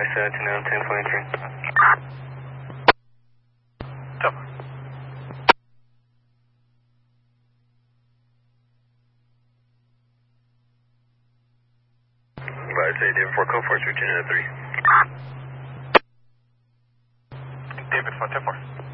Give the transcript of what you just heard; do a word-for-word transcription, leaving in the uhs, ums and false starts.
Advice uh, two nine ten twenty-three. Stop. Advice A, David four, code four, two ten three. David four ten four.